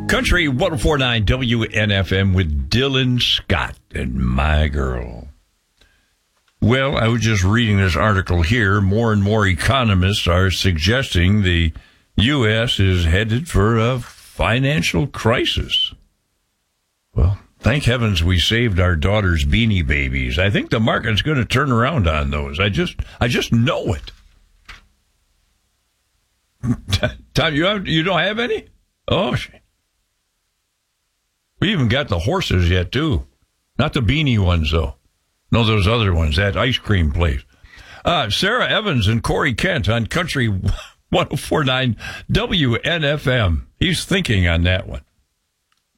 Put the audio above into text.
Country 104.9 WNFM with Dylan Scott and My Girl. Well, I was just reading this article here. More and more economists are suggesting the U.S. is headed for a financial crisis. Well, thank heavens we saved our daughter's Beanie Babies. I think the market's going to turn around on those. I just know it. Tom, you don't have any? Oh, we even got the horses yet, too. Not the beanie ones, though. No, those other ones, that ice cream place. Sarah Evans and Corey Kent on Country 104.9 WNFM. He's thinking on that one.